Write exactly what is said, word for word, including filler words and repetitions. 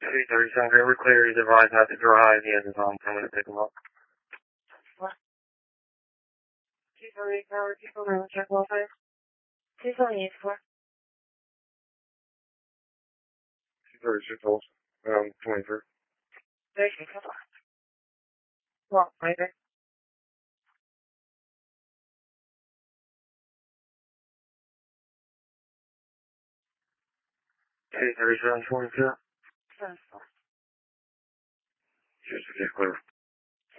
two thirty-seven, we're clear. He's advised not to drive. He has his own permit to pick him up. What? two thirty-eight, power, two thirty-eight, check welfare. two thirty-eight, four. two thirty-six, also. Um, twenty-three. thirty-six, what, twenty-three? two thirty-seven, twenty-two. Just to get clear.